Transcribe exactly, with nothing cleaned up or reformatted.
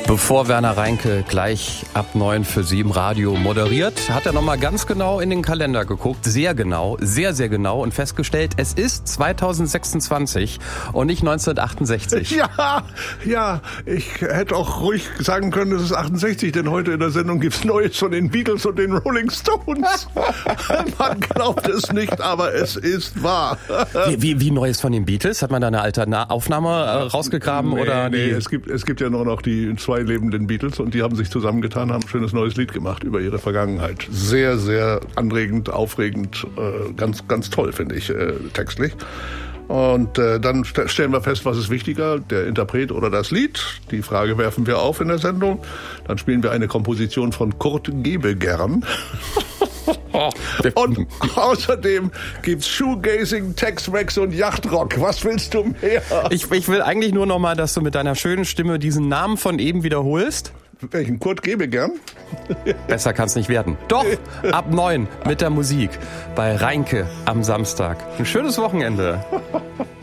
Bevor Werner Reinke gleich ab neun für Sie im Radio moderiert, hat er nochmal ganz genau in den Kalender geguckt, sehr genau, sehr, sehr genau und festgestellt, es ist zweitausendsechsundzwanzig und nicht neunzehnhundertachtundsechzig. Ja, ja, ich hätte auch ruhig sagen können, es ist achtundsechzig, denn heute in der Sendung gibt's Neues von den Beatles und den Rolling Stones. Man glaubt es nicht, aber es ist wahr. Wie, wie, wie Neues von den Beatles? Hat man da eine alte Aufnahme äh, rausgegraben? Nee, oder nee, die? es gibt, es gibt ja nur noch die zwei lebenden Beatles und die haben sich zusammengetan, haben ein schönes neues Lied gemacht über ihre Vergangenheit. Sehr, sehr anregend, aufregend, äh, ganz, ganz toll, finde ich, äh, textlich. Und äh, dann st- stellen wir fest, was ist wichtiger, der Interpret oder das Lied. Die Frage werfen wir auf in der Sendung. Dann spielen wir eine Komposition von Kurt Gebegern. Und außerdem gibt's Shoegazing, Tex-Mex und Yachtrock. Was willst du mehr? Ich, ich will eigentlich nur noch mal, dass du mit deiner schönen Stimme diesen Namen von eben wiederholst. Welchen? Kurt Gebegern? Besser kann's nicht werden. Doch, ab neun mit der Musik bei Reinke am Samstag. Ein schönes Wochenende.